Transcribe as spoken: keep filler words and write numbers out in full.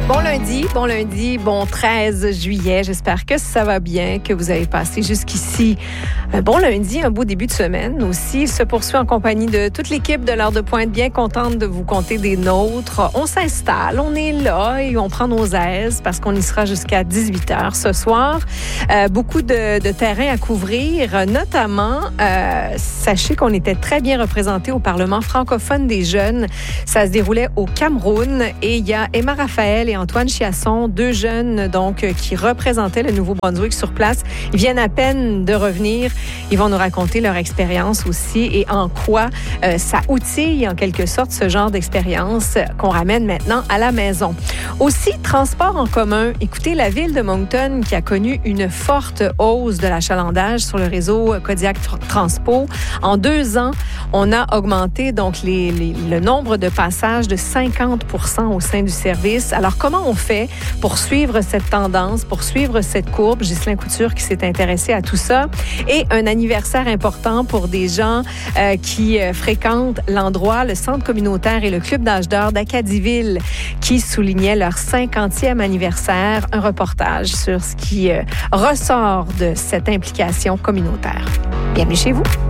Bon lundi, bon lundi, bon treize juillet. J'espère que ça va bien, que vous avez passé jusqu'ici un bon lundi, un beau début de semaine aussi. Il se poursuit en compagnie de toute l'équipe de l'heure de pointe. Bien contente de vous compter des nôtres. On s'installe, on est là et on prend nos aises parce qu'on y sera jusqu'à dix-huit heures ce soir. Euh, beaucoup de, de terrain à couvrir, notamment, euh, sachez qu'on était très bien représentés au Parlement francophone des jeunes. Ça se déroulait au Cameroun et il y a Emma Raphaël et Antoine Chiasson, deux jeunes donc qui représentaient le Nouveau-Brunswick sur place. Ils viennent à peine de revenir. Ils vont nous raconter leur expérience aussi et en quoi euh, ça outille en quelque sorte ce genre d'expérience qu'on ramène maintenant à la maison. Aussi, transport en commun. Écoutez, la ville de Moncton qui a connu une forte hausse de l'achalandage sur le réseau Kodiak Transpo. En deux ans, on a augmenté donc les, les, le nombre de passages de cinquante pour cent au sein du service. Alors, comment on fait pour suivre cette tendance, pour suivre cette courbe? Ghislain Couture qui s'est intéressé à tout ça. Et un anniversaire important pour des gens euh, qui euh, fréquentent l'endroit, le centre communautaire et le club d'âge d'or d'Acadieville qui soulignaient leur cinquantième anniversaire. Un reportage sur ce qui euh, ressort de cette implication communautaire. Bienvenue chez vous.